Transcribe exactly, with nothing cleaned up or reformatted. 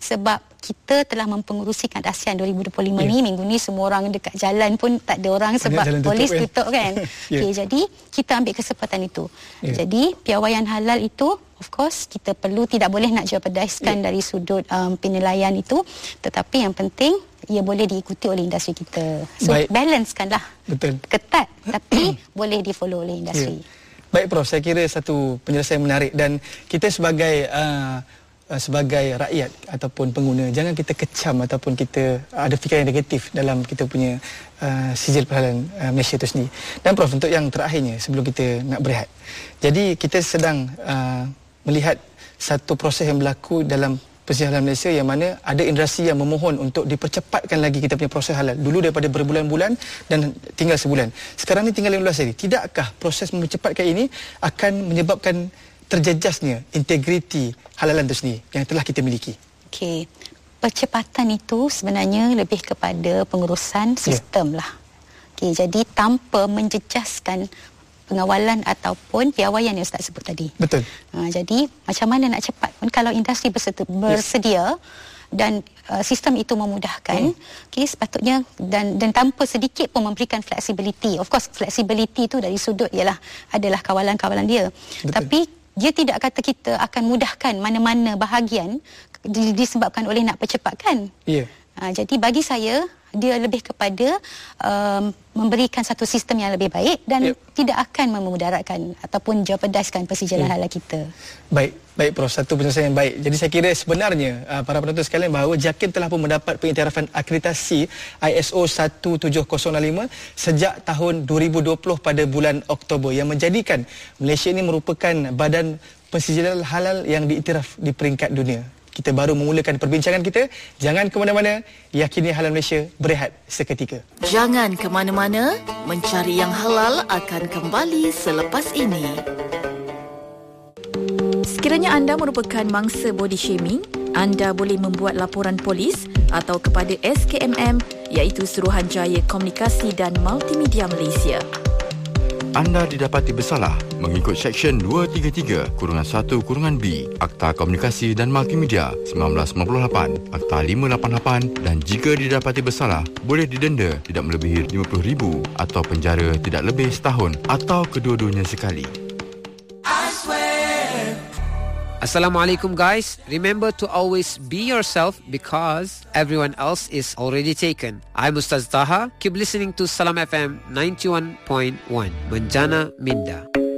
sebab kita telah mempengerusikan ASEAN dua ribu dua puluh lima yeah. ni. Minggu ni semua orang dekat jalan pun tak ada orang sebab polis tutup, tutup kan. yeah. Okay, jadi kita ambil kesempatan itu. Yeah. Jadi piawaian halal itu, of course, kita perlu, tidak boleh nak jeopardiskan yeah. dari sudut um, penilaian itu, tetapi yang penting ia boleh diikuti oleh industri kita. So Baik. balancekanlah. Betul. Ketat tapi boleh di-follow oleh industri. Yeah. Baik Prof, saya kira satu penyelesaian menarik, dan kita sebagai uh, sebagai rakyat ataupun pengguna, jangan kita kecam ataupun kita ada fikiran negatif dalam kita punya uh, sijil perhalalan uh, Malaysia itu sendiri. Dan Prof, untuk yang terakhirnya sebelum kita nak berehat, jadi kita sedang uh, melihat satu proses yang berlaku dalam persijil halal Malaysia, yang mana ada industri yang memohon untuk dipercepatkan lagi kita punya proses halal. Dulu daripada berbulan-bulan dan tinggal sebulan, sekarang ni tinggal lima belas hari. Tidakkah proses mempercepatkan ini akan menyebabkan terjejasnya integriti halalan itu sendiri yang telah kita miliki? Okey, percepatan itu sebenarnya lebih kepada pengurusan sistem yeah. lah. Okey, jadi tanpa menjejaskan pengawalan ataupun piawaian yang Ustaz sebut tadi. Betul. Ha, jadi macam mana nak cepat pun kalau industri bersedia, bersedia yes. dan uh, sistem itu memudahkan, hmm. okey, sepatutnya dan dan tanpa sedikit pun memberikan flexibility. Of course, flexibility itu dari sudut ialah adalah kawalan-kawalan dia. Betul. Tapi dia tidak kata kita akan mudahkan mana-mana bahagian disebabkan oleh nak percepatkan. Ya. Yeah. Ha, jadi bagi saya dia lebih kepada um, memberikan satu sistem yang lebih baik dan yep. tidak akan memudaratkan ataupun jeopardiskan persijilan yeah. halal kita. Baik, baik Prof, satu penyelesaian yang baik. Jadi saya kira sebenarnya uh, para penonton sekalian bahawa JAKIM telah pun mendapat pengiktirafan akreditasi I S O satu tujuh kosong lima sejak tahun dua ribu dua puluh pada bulan Oktober, yang menjadikan Malaysia ini merupakan badan persijilan halal yang diiktiraf di peringkat dunia. Kita baru memulakan perbincangan kita. Jangan ke mana-mana. Yakini Halal Malaysia berehat seketika. Jangan ke mana-mana. Mencari yang halal akan kembali selepas ini. Sekiranya anda merupakan mangsa body shaming, anda boleh membuat laporan polis atau kepada S K M M, iaitu Suruhanjaya Komunikasi dan Multimedia Malaysia. Anda didapati bersalah mengikut Seksyen dua tiga tiga satu B Akta Komunikasi dan Multimedia seribu sembilan ratus sembilan puluh lapan, Akta lima lapan lapan, dan jika didapati bersalah boleh didenda tidak melebihi lima puluh ribu atau penjara tidak lebih setahun atau kedua-duanya sekali. Assalamualaikum guys. Remember to always be yourself because everyone else is already taken. I'm Ustaz Taha. Keep listening to Salam F M ninety-one point one. Menjana Minda.